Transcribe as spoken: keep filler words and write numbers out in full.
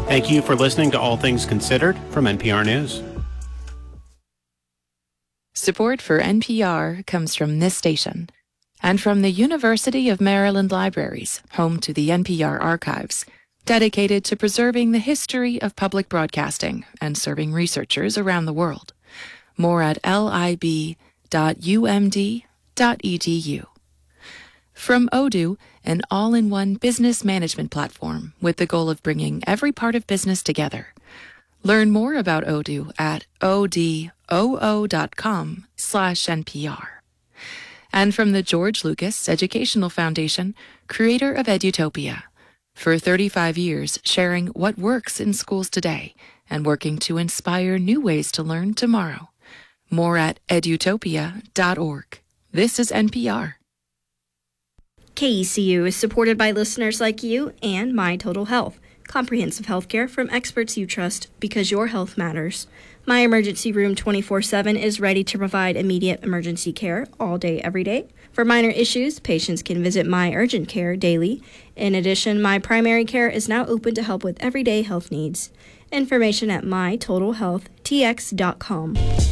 Thank you for listening to All Things Considered from N P R News. Support for N P R comes from this station and from the University of Maryland Libraries, home to the N P R Archives, dedicated to preserving the history of public broadcasting and serving researchers around the world. More at lib dot u m d dot e d u. From Odoo, an all-in-one business management platform with the goal of bringing every part of business together. Learn more about Odoo at odoo.com slash NPR. And from the George Lucas Educational Foundation, creator of Edutopia. For thirty-five years, sharing what works in schools today and working to inspire new ways to learn tomorrow. More at edutopia dot org. This is N P R. K E C U is supported by listeners like you and My Total Health, comprehensive health care from experts you trust because your health matters. My Emergency Room twenty-four seven is ready to provide immediate emergency care all day, every day. For minor issues, patients can visit My Urgent Care daily. In addition, My Primary Care is now open to help with everyday health needs. Information at my total health t x dot com.